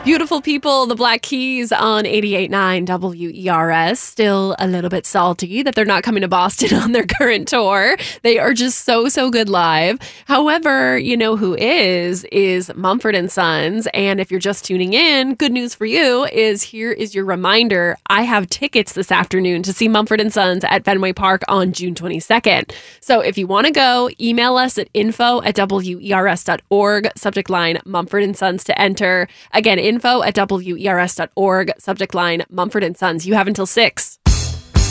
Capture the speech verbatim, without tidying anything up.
Beautiful people, the Black Keys on eighty-eight point nine W E R S. Still a little bit salty that they're not coming to Boston on their current tour. They are just so, so good live. However, you know who is, is Mumford and Sons. And if you're just tuning in, good news for you is here is your reminder. I have tickets this afternoon to see Mumford and Sons at Fenway Park on June twenty-second. So if you want to go, email us at info at W E R S dot org. Subject line Mumford and Sons to enter. Again, info at W E R S dot org. Subject line Mumford and Sons. You have until six.